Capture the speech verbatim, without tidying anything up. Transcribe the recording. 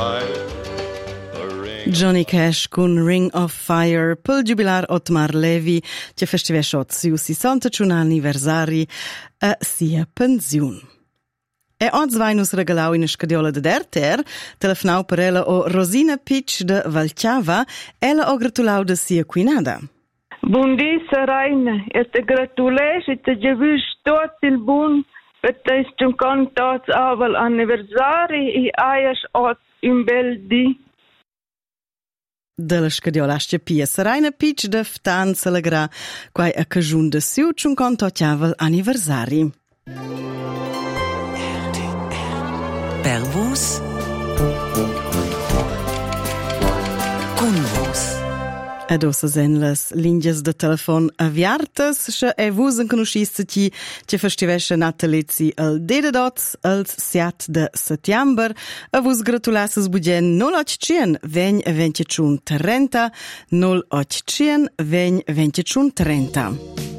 fire. Johnny Cash con Ring of Fire pel jubilar Otmar Levi che festivesce ot siu sessantesimo anniversari a sia pensiun. E oggi vai nus regalau in scadiola de derter, telefonau per ella o Rosina Pitsch de Valciava, ella o gratulau de sia quinada. Buondì Saraina, e te gratulēs, e te gewüš tot il bun, et te istunkan tots aval anniversari, i aias ot in bel di. Della scadiola Pia Saraina Pitsch de Ftan celegra quai a cajun de siu cinquanta aval anniversari. Per vos, con vos. Ed ossa sen las linjas de telefon aviartas, sche e vus en conoscisse ti che festivesce natalizzi al dededots, als siat de settember, a vus gratulasses bugen nol ottocento vegn venticiun trenta, nol ottocento vegn venticiun trenta.